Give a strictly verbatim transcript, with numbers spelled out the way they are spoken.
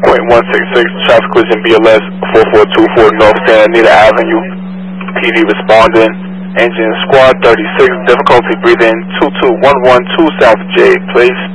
point one six six, traffic collision B L S four four two four North Santa Anita Avenue. P D responding. Engine squad thirty-six, difficulty breathing two two one one two South J, please.